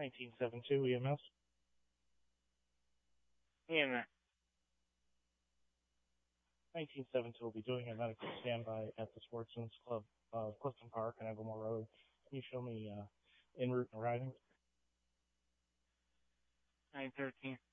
1972 EMS. EMS. 1972 will be doing a medical standby at the Sportsman's Club, Clifton Park and Evelmore Road. Can you show me en route and arriving? 913.